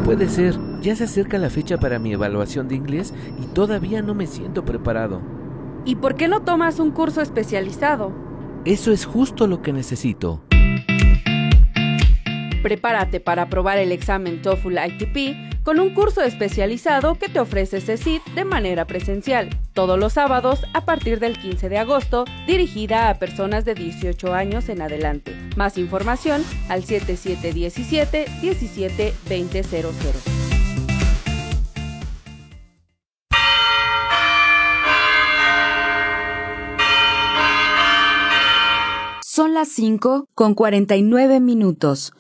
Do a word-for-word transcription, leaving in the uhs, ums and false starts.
puede ser. Ya se acerca la fecha para mi evaluación de inglés y todavía no me siento preparado. ¿Y por qué no tomas un curso especializado? Eso es justo lo que necesito. Prepárate para aprobar el examen TOEFL I T P con un curso especializado que te ofrece C E C I T de manera presencial, todos los sábados a partir del quince de agosto, dirigida a personas de dieciocho años en adelante. Más información al siete siete uno siete, uno siete dos cero cero cero. Son las cinco con cuarenta y nueve minutos.